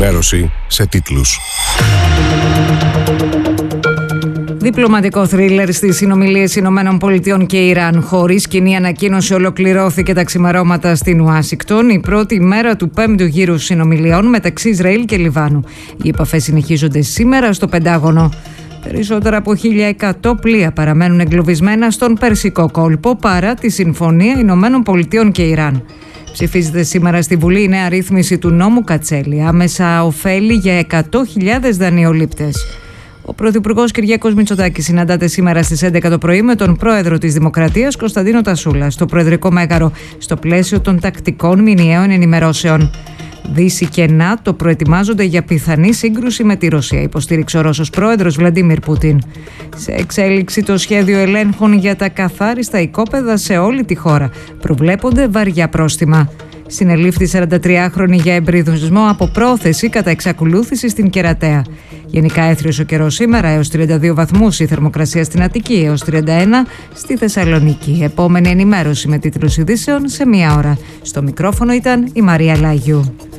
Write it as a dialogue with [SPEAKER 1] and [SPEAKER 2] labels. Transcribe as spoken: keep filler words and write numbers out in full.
[SPEAKER 1] ενημέρωση σε τίτλους.
[SPEAKER 2] Διπλωματικό θρίλερ στις συνομιλίες Ηνωμένων Πολιτειών και Ιράν. Χωρίς κοινή ανακοίνωση, ολοκληρώθηκε τα ξημερώματα στην Ουάσιγκτον η πρώτη μέρα του πέμπτου γύρου συνομιλιών μεταξύ Ισραήλ και Λιβάνου. Οι επαφές συνεχίζονται σήμερα στο Πεντάγωνο. Περισσότερα από χίλια εκατό πλοία παραμένουν εγκλωβισμένα στον Περσικό κόλπο παρά τη συμφωνία Ηνωμένων Πολιτειών και Ιράν. Ψηφίζεται σήμερα στη Βουλή η νέα ρύθμιση του νόμου Κατσέλη, άμεσα ωφέλη για εκατό χιλιάδες δανειολήπτες. Ο Πρωθυπουργός Κυριάκος Μητσοτάκης συναντάται σήμερα στις έντεκα το πρωί με τον Πρόεδρο της Δημοκρατίας Κωνσταντίνο Τασούλα στο Προεδρικό Μέγαρο, στο πλαίσιο των τακτικών μηνιαίων ενημερώσεων. Δύση και ΝΑΤΟ προετοιμάζονται για πιθανή σύγκρουση με τη Ρωσία, υποστήριξε ο Ρώσος Πρόεδρος Βλαντίμιρ Πούτιν. Σε εξέλιξη το σχέδιο ελέγχων για τα καθάριστα οικόπεδα σε όλη τη χώρα. Προβλέπονται βαριά πρόστιμα. Συνελήφθη σαραντατριάχρονη για εμπριδισμό από πρόθεση κατά εξακολούθηση στην Κερατέα. Γενικά έθριος ο καιρός σήμερα, έως τριάντα δύο βαθμούς η θερμοκρασία στην Αττική, έως τριάντα ένα στη Θεσσαλονίκη. Επόμενη ενημέρωση με τίτλους ειδήσεων σε μία ώρα. Στο μικρόφωνο ήταν η Μαρία Λάγιου.